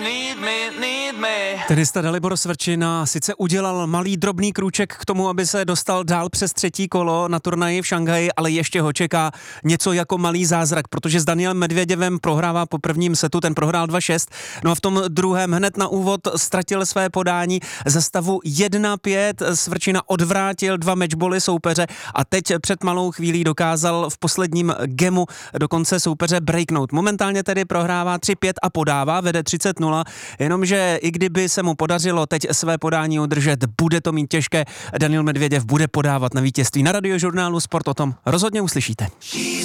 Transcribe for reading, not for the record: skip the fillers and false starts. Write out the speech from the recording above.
Tenista Dalibor Svrčina sice udělal malý drobný krůček k tomu, aby se dostal dál přes třetí kolo na turnaji v Šanghaji, ale ještě ho čeká něco jako malý zázrak, protože s Danielem Medvěděvem prohrává po prvním setu, ten prohrál 2-6, no a v tom druhém hned na úvod ztratil své podání za stavu 1-5, Svrčina odvrátil 2 matchboly soupeře a teď před malou chvílí dokázal v posledním gemu dokonce soupeře breaknout. Momentálně tedy prohrává 3-5 a podává, vede 30-0, jenomže i kdyby se mu podařilo teď své podání udržet, bude to mít těžké. Daniel Medvěděv bude podávat na vítězství. Na Radiožurnálu Sport o tom rozhodně uslyšíte.